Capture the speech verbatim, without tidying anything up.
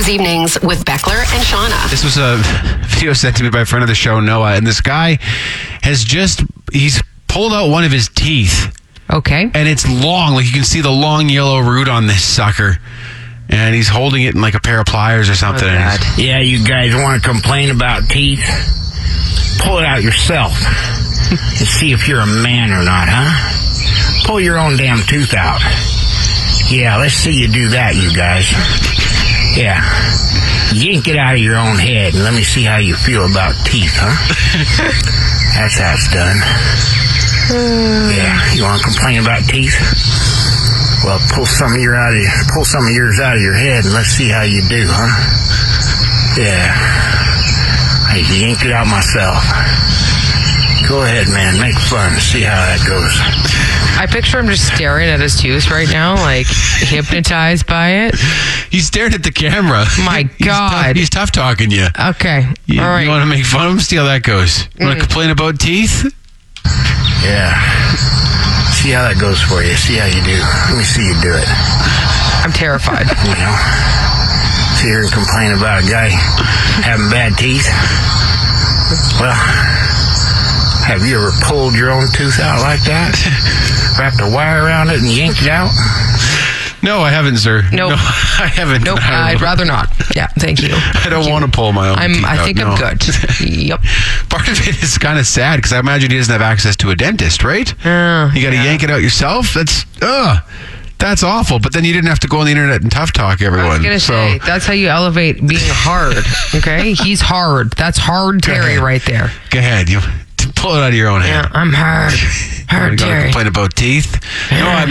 News Evenings with Beckler and Shauna. This was a video sent to me by a friend of the show, Noah, and this guy has just, he's pulled out one of his teeth. Okay. And it's long, like you can see the long yellow root on this sucker. And he's holding it in like a pair of pliers or something. Oh, God. Yeah, you guys want to complain about teeth? Pull it out yourself and see if you're a man or not, huh? Pull your own damn tooth out. Yeah, let's see you do that, you guys. Yeah. Yank it out of your own head and let me see how you feel about teeth, huh? That's how it's done. Yeah, you want to complain about teeth? Well, pull some of your out of your, pull some of yours out of your head and let's see how you do, huh? Yeah. I yanked it out myself. Go ahead, man. Make fun. See how that goes. I picture him just staring at his tooth right now, like hypnotized by it. He's staring at the camera. My He's God. tough, he's tough talking you. Okay. You, All right. you want to make fun of him? See how that goes. You want to complain about teeth? Yeah. See how that goes for you. See how you do. Let me see you do it. I'm terrified. You know? Sit here and complain about a guy having bad teeth. Well, have you ever pulled your own tooth out like that? Wrapped a wire around it and yanked it out? No, I haven't, sir. Nope. No, I haven't. Nope. I I'd rather not. Yeah, thank you. I don't want to pull my own I'm, teeth I out, think no. I'm good. Yep. Part of it is kind of sad because I imagine he doesn't have access to a dentist, right? Uh, you got to yeah. yank it out yourself? That's, ugh. That's awful. But then you didn't have to go on the internet and tough talk everyone. I was going to so, say, that's how you elevate being hard, okay? He's hard. That's hard Terry ahead. right there. Go ahead. You pull it out of your own Yeah, hand. I'm hard. Hard You got to Terry. complain about teeth? No, I'm